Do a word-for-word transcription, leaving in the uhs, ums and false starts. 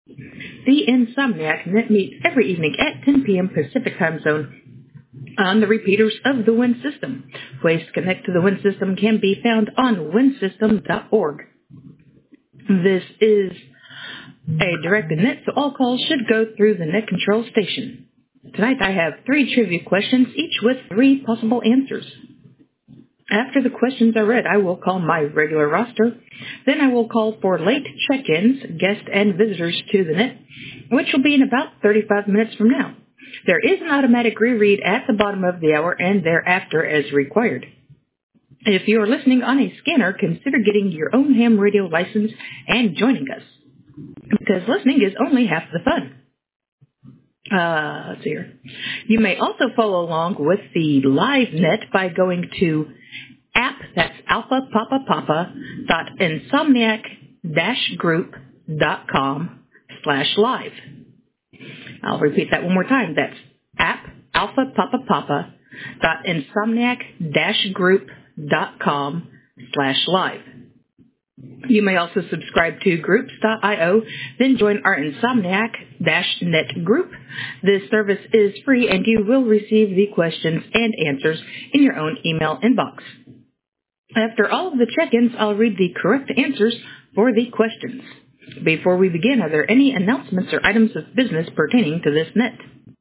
The Insomniac Net meets every evening at ten p.m. Pacific Time Zone on the repeaters of the Wind System. Ways to connect to the Wind System can be found on wind system dot org. This is a directed net, so all calls should go through the net control station. Tonight I have three trivia questions, each with three possible answers. After the questions are read, I will call my regular roster. Then I will call for late check-ins, guests, and visitors to the net, which will be in about thirty-five minutes from now. There is an automatic reread at the bottom of the hour and thereafter as required. If you are listening on a scanner, consider getting your own ham radio license and joining us, because listening is only half the fun. Uh, let's see here. You may also follow along with the live net by going to app, that's alpha papa papa dot insomniac dash group dot com slash live. I'll repeat that one more time. That's app, alpha papa papa dot insomniac dash group dot com slash live. You may also subscribe to groups dot io, then join our Insomniac-Net group. This service is free, and you will receive the questions and answers in your own email inbox. After all of the check-ins, I'll read the correct answers for the questions. Before we begin, are there any announcements or items of business pertaining to this net?